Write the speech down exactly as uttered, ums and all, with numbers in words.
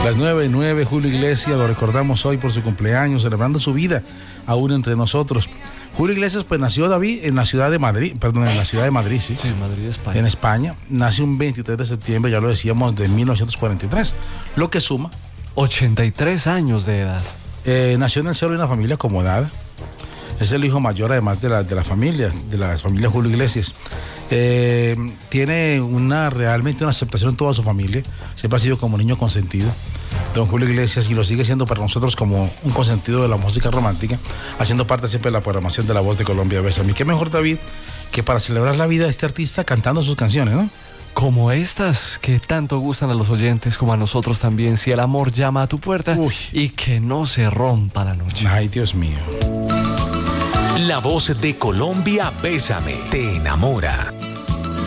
Las nueve y nueve, Julio Iglesias, lo recordamos hoy por su cumpleaños, celebrando su vida aún entre nosotros. Julio Iglesias, pues nació, David, en la ciudad de Madrid, perdón, en la ciudad de Madrid, sí. Sí, Madrid, España. En España. Nació un veintitrés de septiembre, ya lo decíamos, de mil novecientos cuarenta y tres, lo que suma ochenta y tres años de edad. Eh, nació en el seno de una familia acomodada. Es el hijo mayor, además de la, de la familia, de la familia Julio Iglesias. Eh, tiene una realmente una aceptación en toda su familia. Siempre ha sido como niño consentido. Don Julio Iglesias, y lo sigue siendo para nosotros como un consentido de la música romántica, haciendo parte siempre de la programación de La Voz de Colombia. Bésame. Qué mejor, David, que para celebrar la vida de este artista cantando sus canciones, ¿no? Como estas que tanto gustan a los oyentes como a nosotros también. Si el amor llama a tu puerta. Uy. Y que no se rompa la noche. Ay, Dios mío. La Voz de Colombia, Bésame, te enamora.